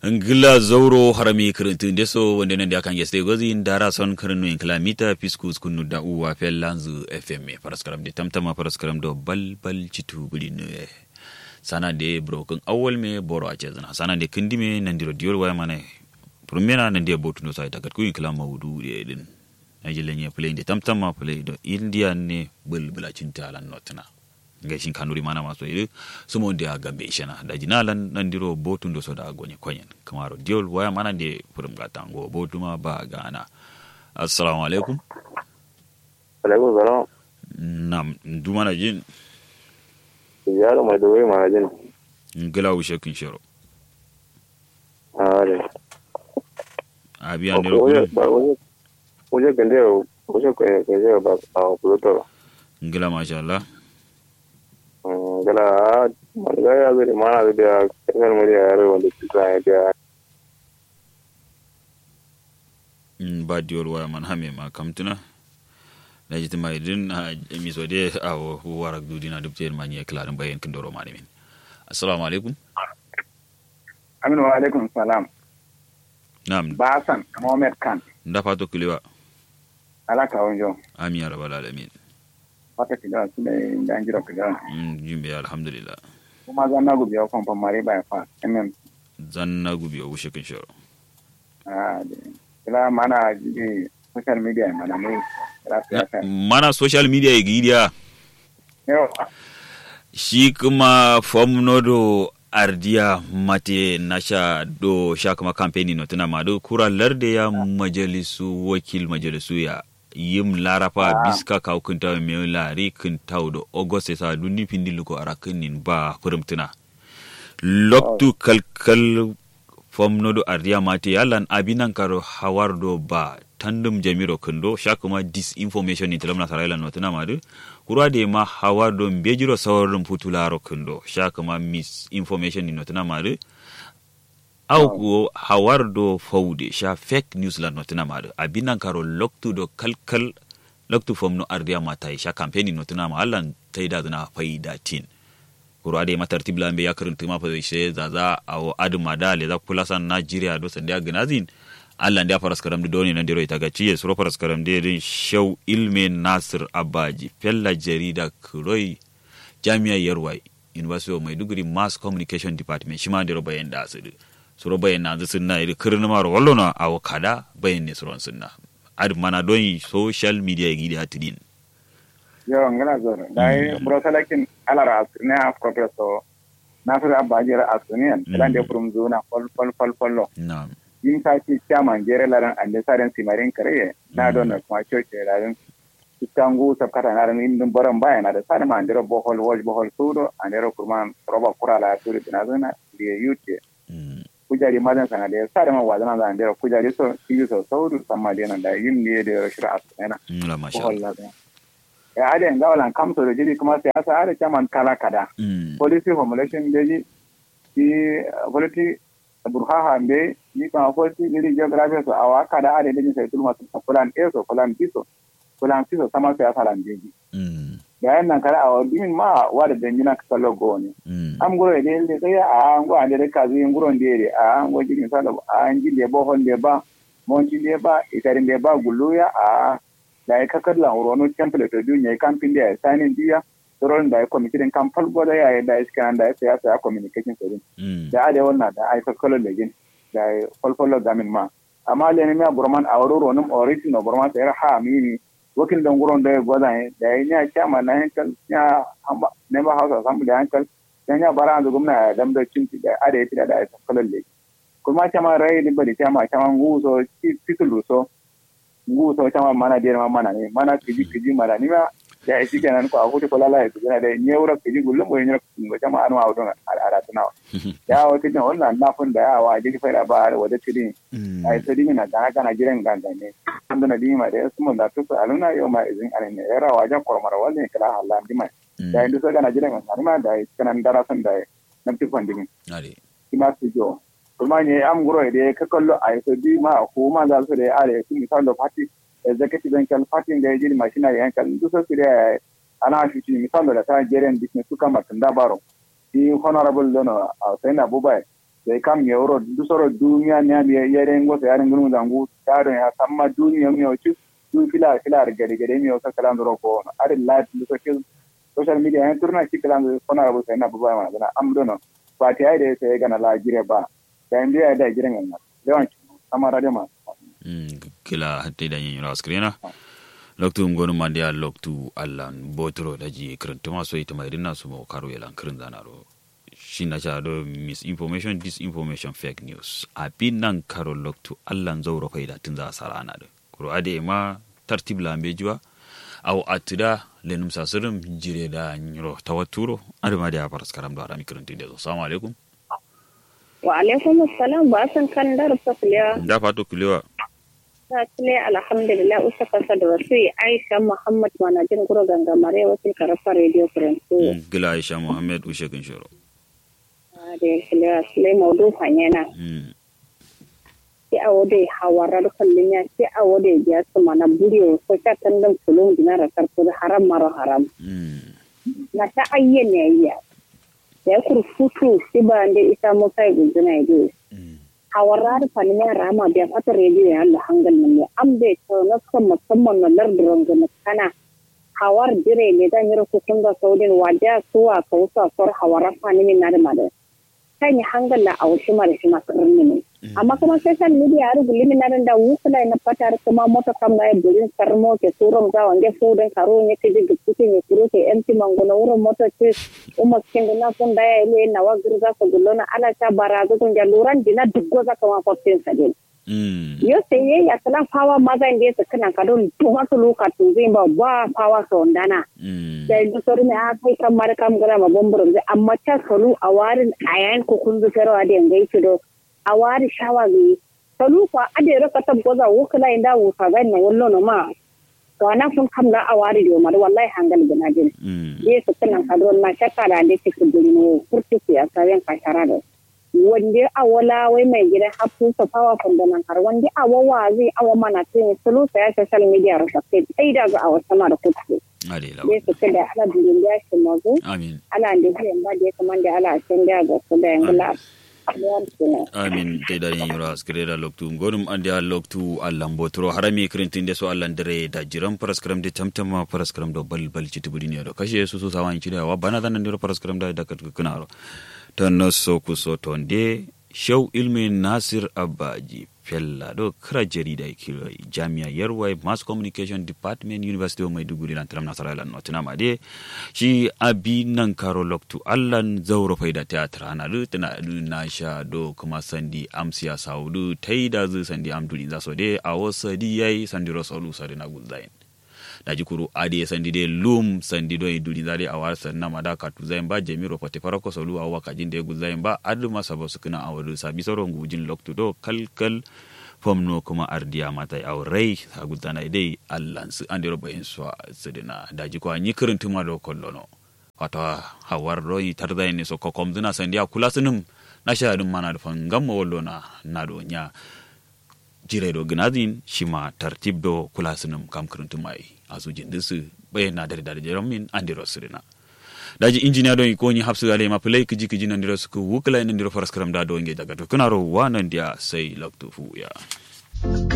Ngila zauro harami kirintun deso wanda nan da kan yeste gozi ndara son kirinu in kilamita fiskus kunu da uwa fel lanzu FM paraskaram de tamtama paraskaram do bal citu bulinu sana de broken awol me boro ace zana sana de kindime nan diro diol waya mana promena nan de botu no sai tagat ku in kilama wudu de din ajilenye play de tamtama play do india ne bulbula cinta lan notna gashin kanuri mana maso iri sumo de agambe shana da jinalan nan diro botun do soda gonye konyen kamaro diol waya mana de furum gatango botuma ba gana assalamu alaikum salam nam dumana jin yaro mai doye mana jin ngala ushe kin shoro are abiya ne ro oje gandero oje ko ba a ngala masha Allah gala magaya zuri mana da kan muri yaro wanda tsaya da ba diol waya man hame ma kamtuna najiti mai din emisode awo warak dudina dubte man ye klarin bayen kin doro mani min assalamu alaikum amin wa alaikum salam nam basan Mohammed Khan nda fato kuliwa alaka wonjo amin ya rabbal alamin wata kida su da danjiro kida jimbe alhamdulillah kuma zanna gubi ya kwamfa mare ba fa zanna gubi o shekin shoro kila mana ji social media mana ne mana social media ya gidiya shi kuma famnodo ardiya mate nasha do sha kuma campaign no tuna mado kura larde ya majalisu wakil majalisu ya yim larafa biska ka kunta me lari kunta do auguste sa dunni pindil ko arakinin ba kurumtuna loktu kalkal famnodo ardiya mate yalan abinan karo hawardo ba tandum jamiro kundo shakuma disinformation ni telamna sarayla no tuna madu kurwa de ma hawardo mbejiro sawarum putularo kundo shakuma misinformation ni no tuna madu au ko hawardo fawde sha fake news la no tuna madu abinan karo loktu do kalkal loktu famno ardiya mata sha campaign no tuna ma allan taida na faida tin kurwa de matartib lambe yakruntu ma fa she zaza aw aduma dale za kulasan Nigeria do sandia gnazin Allah ndia paraskaram de doni nandiro itaga ciye suro paraskaram de din show ilme Nasir Abaji fella jarida kuroi jami'a Yarwai University of Maiduguri Mass Communication Department shima ndiro bayan da su suro bayan na sunna iri kirnuma ro wallona aw kada bayan ne suron sunna ad mana don social media gidi hatidin yo ngala zoro dai brosalakin alara asne af professor Nasir Abaji ra asne lande from zona fol na'am yin sake chairman jere laran ande saren simarin kare na don kuma choche laran tangu sabkata naran indin baran baya na da sare ma andero bohol sudo andero kurman roba kurala turi tinazana die yute kujari madan sana da sare ma wazana da andero kujari so yuso saudu samma dena da yin ne da rashira asena la masha Allah ya ade ngawalan kamto da jiri kuma sai asa ade chairman kala kada policy formulation deji policy burhaha mbe ni kan akwai ni geography so awa kada ade ne sai tulma plan eso plan piso sama sai asalan jeji da nan kare awa dimin ma wada danjina ka logo ne am goro de sai a ngo ande ka zui ngoro ndere a ngo jini sala a nji le bo honde ba monji le ba itarin le ba guluya a da ka kalla rono template to dunya kan pinde sanin dia toron da committee din kan falgo da yayi da iskan da sai communication to da ade wannan da ai fakkolo legin da falfolo gamin ma amma le ne ma burman awro num original burman sai ha mini wakil dan guron da goda da ya chama na hankal ya ne ba hausa samu da hankal dan ya bara da gwamna dan da cin da ade tida da fakkolo legin kuma chama rai din bari chama nguso tituluso nguso chama mana dir ma mana ne mana kiji mana ni ma ya shi kenan ko afuti ko lala ya tuna da nyewra kiji gullum boy nyewra ko jama anu awdon ala tunawa ya wati ne wannan na fun da ya wa ji faida ba wada tidin ai tidin na da haka na jiran gangane kun da dima da su mun da su aluna yau ma izin alene era wajen kormar wannan kala Allah dima da inda so kana jiran ma da kanan darasan da nan tikon dimin ale kima su jo kuma ne am guro da ka kallo ai so di ma ko ma za su da are su misal da fati executive and party da yiri machina yankan dusa su da ana shi misal da ta jeren business su kama tunda baro di honorable dono sai na bubai sai kam euro dusoro duniya ne ya rengo sai yarin gunu zangu tare ya samma duniya mi ochu du fila gade mi o sakalan ko arin live social media en turna kikalan ko na bu sai na bu ba ma na amdono ba ta yi da sai ga na la gire ba da indiya da giren nan yawan amara da ma kila hatte da yin ras krena loktu ngonu mandia loktu allan botro daji krantuma so ita mai dinna su mo karo yelan krin zanaro shina cha do misinformation disinformation fake news abin nan karo loktu allan zauro faida tun za sarana da kuro ade ma tartib lambe jiwa aw atida lenum sasirum jire da nyiro tawaturo adama da faras karam do arami krin tinde assalamu alaikum wa alaikum assalam ba san kan dar fasliya da fato kulewa Sakile alhamdulillah usaka da wasu Aisha Muhammad manajin guro gangamare wasu karafa radio France. Gila Aisha Muhammad ushe kin shoro. Da kila sai maudu fanyana. Sai awode hawarar kullun ya sai awode ya su mana buriyo so ta tandan fulun dinara karfu haram maro haram. Na ta ayyane ya. Ya kurfutu sibande isa mo sai guduna ide. Hawarar faniyar rama da fata rediyo ya Allah hangal ne am bai to na kan musamman na lardron ga kana hawar dire ne dan yaro ku kunga saudin wada suwa kausa sor hawarar fanimin na da mada kai ni hangal la aushi mara shi masu ne amma kuma social media ya rubu limin nan da wukula na fatar kuma mota kam na burin sarmo ke turon ga wange fudan karo ne ke dig kuke ne kuro ke empty mangono wurin mota ce umma kin na kun da ya ile na wagir za ka gullona ala ta barazu kun jaluran dina duggo za ka ma fotin sadin yo sai ya kala fawa maza inde su kana kadon to wasu lokacin zai ba fawa so ndana da duk sori ne a kai kamar kam gara ma bomburum amma ta salu a warin ayan ko kun zuwa da ngai do a wari shawagi salu kwa ade raka tabgoza wukula inda wuka ganna wallo no ma to ana sun kamla a wari do mar wallahi hangal gina jin yesu kana kadon na shaka da ande cikin dino furti ya kayan kashara da wanda a wala wai mai gida hafu sa fawa fundanan har wanda a wawa zai awa mana tin salu sa ya social media rasa sai ai daga a wata mara kuɗi yesu kada ala dindin ya shi mazu amin ala da ba da kaman da ala san da ga su da yangla amin te da yin ras kreda loktu ngorum andi a loktu allan botro harami krintin de so allan dare da jiran paraskram de tamtama paraskram do balbal citubudi ne do kashe su so sawan cirewa bana dan ndiro paraskram da kunaro tanno so ku so tonde show ilmi Nasir Abaji fella do kra jarida kilo Jamia Yerwai Mass Communication Department University of Maiduguri lan tram nasara lan notina made shi abi nan karo loktu allan zauro faida theater ana tana na sha do kuma sandi amsiya saudu taida zu sandi amduri za so de awosa di yayi sandi rosolu sare na guzain daji kuru ade sandi de lum sandi do iduri zare awar sanna madaka tu zain ba jemiro pate farako solu awa kajin de guzain ba adu masaba sukuna awadu sabi soron gujin loktu do kalkal fomno kuma ardiya mata aurai agudana dai allan su ande robayin so sidina daji ko anyi kirintuma do kollono wata hawar roi tarzai ne so kokom zina sandiya kula sunum na shahadin mana da fangam wallona na do nya jire do gnazin shima tartib do kula sunum kam kirintuma azu jindisu bayna dare jeromin ande rosidina daji engineer do ko ni hafsu ale ma play kiji nan diro su wukla nan diro faras karam da do nge daga to kunaro wanan dia sai loktu fu ya